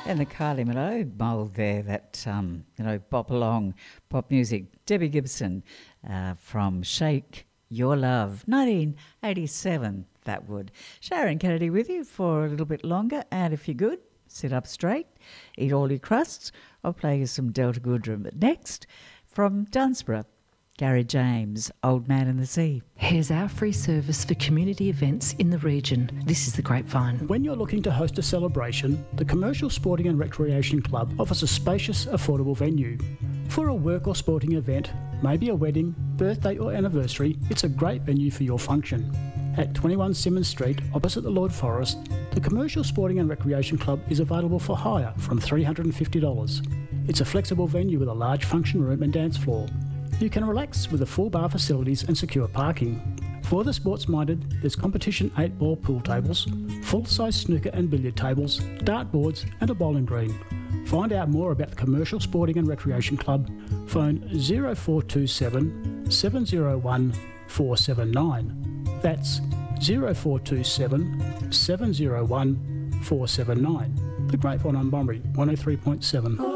And the Kylie Minogue mould there, that, bop along, pop music. Debbie Gibson from Shake Your Love, 1987, that would. Sharon Kennedy with you for a little bit longer, and if you're good, sit up straight, eat all your crusts. I'll play you some Delta Goodrem. But next, from Dunsborough, Gary James, Old Man in the Sea. Here's our free service for community events in the region. This is the Grapevine. When you're looking to host a celebration, the Commercial Sporting and Recreation Club offers a spacious, affordable venue. For a work or sporting event, maybe a wedding, birthday or anniversary, it's a great venue for your function. At 21 Symonds Street, opposite the Lord Forest, the Commercial Sporting and Recreation Club is available for hire from $350. It's a flexible venue with a large function room and dance floor. You can relax with a full bar facilities and secure parking. For the sports-minded, there's competition 8-ball pool tables, full-size snooker and billiard tables, dartboards and a bowling green. Find out more about the Commercial Sporting and Recreation Club. Phone 0427 701 479. That's 0427 701 479. The Grapevine on Bunbury 103.7.